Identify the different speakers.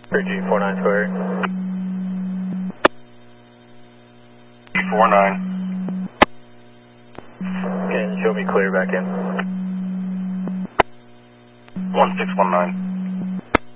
Speaker 1: For G49 square.
Speaker 2: G49.
Speaker 1: Can you show me clear back in?
Speaker 2: 1619.